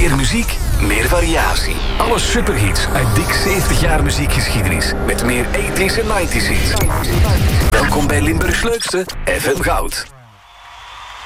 Meer muziek, meer variatie. Alle superhits uit dik 70 jaar muziekgeschiedenis. Met meer 80s en 90s hits. Welkom bij Limburgs leukste FM Goud.